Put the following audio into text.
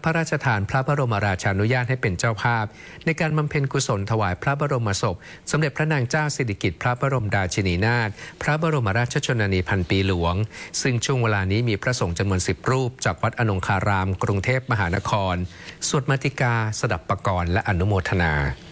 พระราชทานพระบรมราชานุญาตให้เป็นเจ้าภาพในการบำเพ็ญกุศลถวายพระบรมศพสมเด็จพระนางเจ้าสิริกิติ์พระบรมราชินีนาถพระบรมราชชนนีพันปีหลวงซึ่งช่วงเวลานี้มีพระสงฆ์จำนวน10 รูปจากวัดอนงคารามกรุงเทพมหานครสวดมาติกาสดับปกรณ์และอนุโมทนา